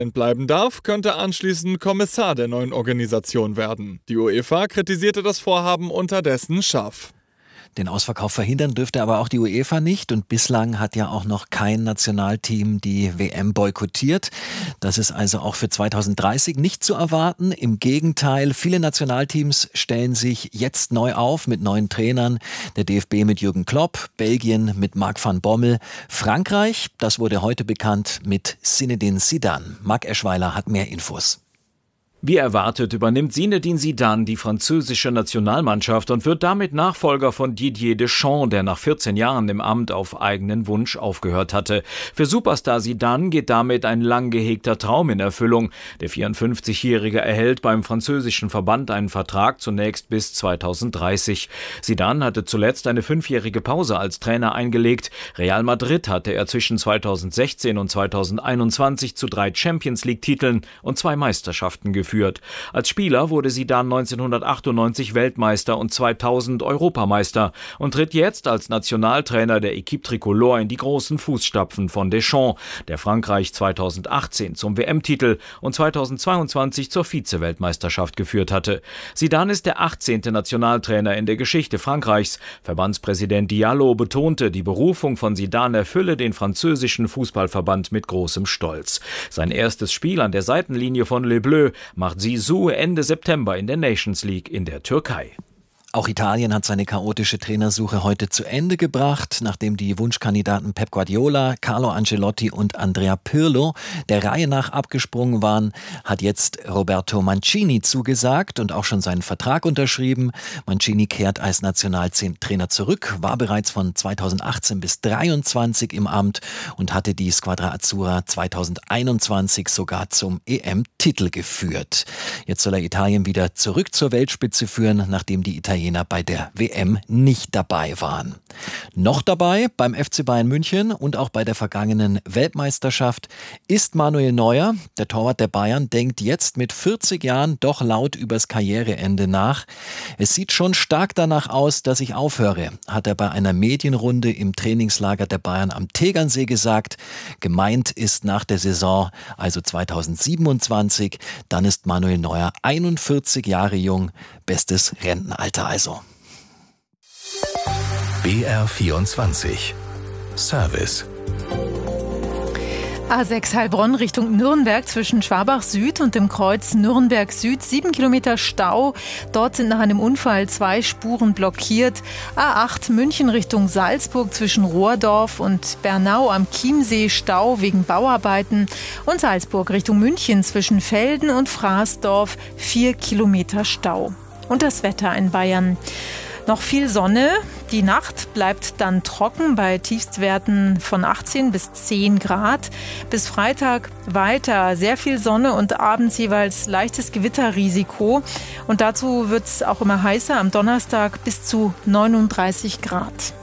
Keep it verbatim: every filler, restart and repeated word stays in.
bleiben darf, könnte anschließend Kommissar der neuen Organisation werden. Die UEFA kritisierte das Vorhaben unterdessen scharf. Den Ausverkauf verhindern dürfte aber auch die UEFA nicht. Und bislang hat ja auch noch kein Nationalteam die W M boykottiert. Das ist also auch für zweitausenddreißig nicht zu erwarten. Im Gegenteil, viele Nationalteams stellen sich jetzt neu auf mit neuen Trainern. Der D F B mit Jürgen Klopp, Belgien mit Marc van Bommel, Frankreich, das wurde heute bekannt, mit Zinedine Zidane. Marc Eschweiler hat mehr Infos. Wie erwartet übernimmt Zinedine Zidane die französische Nationalmannschaft und wird damit Nachfolger von Didier Deschamps, der nach vierzehn Jahren im Amt auf eigenen Wunsch aufgehört hatte. Für Superstar Zidane geht damit ein lang gehegter Traum in Erfüllung. Der vierundfünfzigjährige erhält beim französischen Verband einen Vertrag zunächst bis zweitausenddreißig. Zidane hatte zuletzt eine fünfjährige Pause als Trainer eingelegt. Real Madrid hatte er zwischen zweitausendsechzehn und zweitausendeinundzwanzig zu drei Champions-League-Titeln und zwei Meisterschaften geführt. Als Spieler wurde Zidane neunzehnhundertachtundneunzig Weltmeister und zweitausend Europameister und tritt jetzt als Nationaltrainer der Équipe Tricolore in die großen Fußstapfen von Deschamps, der Frankreich zweitausendachtzehn zum W M-Titel und zweitausendzweiundzwanzig zur Vize-Weltmeisterschaft geführt hatte. Zidane ist der achtzehnte Nationaltrainer in der Geschichte Frankreichs. Verbandspräsident Diallo betonte, die Berufung von Zidane erfülle den französischen Fußballverband mit großem Stolz. Sein erstes Spiel an der Seitenlinie von Les Bleus macht Zizou Ende September in der Nations League in der Türkei. Auch Italien hat seine chaotische Trainersuche heute zu Ende gebracht, nachdem die Wunschkandidaten Pep Guardiola, Carlo Ancelotti und Andrea Pirlo der Reihe nach abgesprungen waren, hat jetzt Roberto Mancini zugesagt und auch schon seinen Vertrag unterschrieben. Mancini kehrt als Nationaltrainer zurück, war bereits von zweitausendachtzehn bis zweitausenddreiundzwanzig im Amt und hatte die Squadra Azzurra zweitausendeinundzwanzig sogar zum E M-Titel geführt. Jetzt soll er Italien wieder zurück zur Weltspitze führen, nachdem die Italiener bei der W M nicht dabei waren. Noch dabei beim F C Bayern München und auch bei der vergangenen Weltmeisterschaft ist Manuel Neuer. Der Torwart der Bayern denkt jetzt mit vierzig Jahren doch laut übers Karriereende nach. Es sieht schon stark danach aus, dass ich aufhöre, hat er bei einer Medienrunde im Trainingslager der Bayern am Tegernsee gesagt. Gemeint ist nach der Saison, also zweitausendsiebenundzwanzig, dann ist Manuel Neuer einundvierzig Jahre jung, bestes Rentenalter also. B R vierundzwanzig Service. A sechs Heilbronn Richtung Nürnberg zwischen Schwabach Süd und dem Kreuz Nürnberg Süd. Sieben Kilometer Stau. Dort sind nach einem Unfall zwei Spuren blockiert. A acht München Richtung Salzburg zwischen Rohrdorf und Bernau am Chiemsee Stau wegen Bauarbeiten. Und Salzburg Richtung München zwischen Velden und Fraßdorf vier Kilometer Stau. Und das Wetter in Bayern. Noch viel Sonne. Die Nacht bleibt dann trocken bei Tiefstwerten von achtzehn bis zehn Grad. Bis Freitag weiter sehr viel Sonne und abends jeweils leichtes Gewitterrisiko. Und dazu wird es auch immer heißer. Am Donnerstag bis zu neununddreißig Grad.